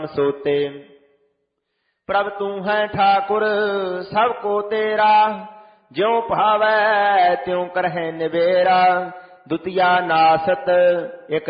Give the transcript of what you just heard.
सोते। प्रभ तू है ठाकुर सब को तेरा, ज्यों भावै त्यों करहै निबेरा। दुतिया नासत एक